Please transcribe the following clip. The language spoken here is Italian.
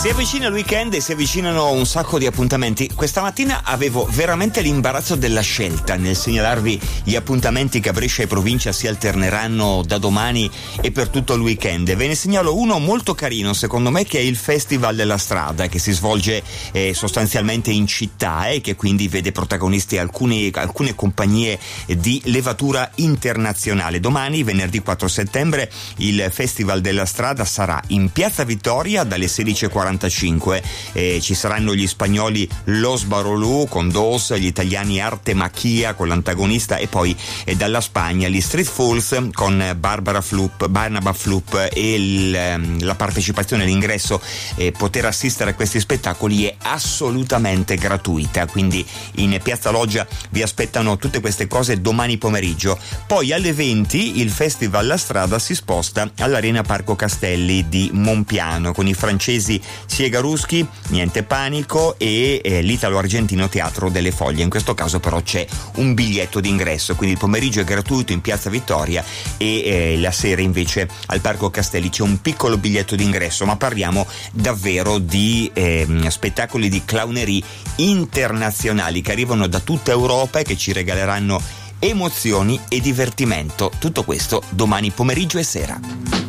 Si avvicina il weekend e si avvicinano un sacco di appuntamenti. Questa mattina avevo veramente l'imbarazzo della scelta nel segnalarvi gli appuntamenti che a Brescia e provincia si alterneranno da domani e per tutto il weekend. Ve ne segnalo uno molto carino secondo me, che è il Festival della Strada, che si svolge sostanzialmente in città e che quindi vede protagonisti alcune compagnie di levatura internazionale. Domani, venerdì 4 settembre, il Festival della Strada sarà in Piazza Vittoria dalle 16:45. Ci saranno gli spagnoli Los Barolù con Dos, gli italiani Arte Macchia con l'antagonista e poi dalla Spagna gli Street Fools con Barnaba Floop e la partecipazione all'ingresso, poter assistere a questi spettacoli è assolutamente gratuita, quindi in Piazza Loggia vi aspettano tutte queste cose domani pomeriggio. Poi alle 20 il Festival La Strada si sposta all'Arena Parco Castelli di Monpiano con i francesi Siegaruschi, Niente Panico e l'Italo-Argentino Teatro delle Foglie. In questo caso però c'è un biglietto d'ingresso, quindi il pomeriggio è gratuito in Piazza Vittoria e la sera invece al Parco Castelli c'è un piccolo biglietto d'ingresso, ma parliamo davvero di spettacoli di clownerie internazionali che arrivano da tutta Europa e che ci regaleranno emozioni e divertimento. Tutto questo domani pomeriggio e sera.